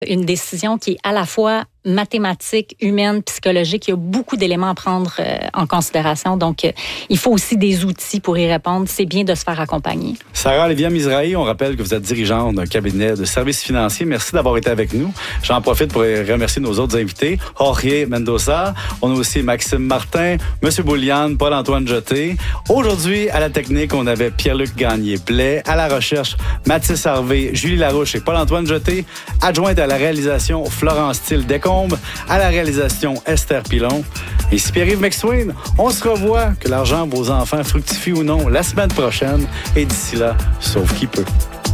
Une décision qui est à la fois mathématique, humaine, psychologique. Il y a beaucoup d'éléments à prendre en considération. Donc, il faut aussi des outils pour y répondre. C'est bien de se faire accompagner. Sarah Lévien-Mizrahi, on rappelle que vous êtes dirigeante d'un cabinet de services financiers. Merci d'avoir été avec nous. J'en profite pour remercier nos autres invités. Jorge Mendoza. On a aussi Maxime Martin, M. Bouliane, Paul-Antoine Jeté. Aujourd'hui, à la technique, on avait Pierre-Luc Gagné-Blais. À la recherche, Mathis Harvey, Julie Larouche et Paul-Antoine Jeté. Adjointe à la réalisation, Florence Thiel-Descombes. À la réalisation, Esther Pilon. Ici Pierre-Yves McSween. On se revoit, que l'argent de vos enfants fructifie ou non, la semaine prochaine. Et d'ici là, sauf qui peut.